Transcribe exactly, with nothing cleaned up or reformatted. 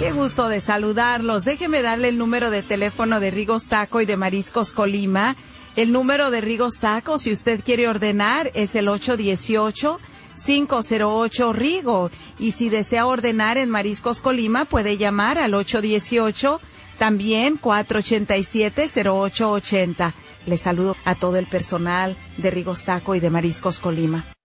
Qué gusto de saludarlos. Déjeme darle el número de teléfono de Rigos Taco y de Mariscos Colima. El número de Rigos Taco, si usted quiere ordenar, es el ocho uno ocho, cinco cero ocho, Rigo. Y si desea ordenar en Mariscos Colima, puede llamar al ocho uno ocho, también cuatro ocho siete, cero ocho ocho cero. Les saludo a todo el personal de Rigos Taco y de Mariscos Colima.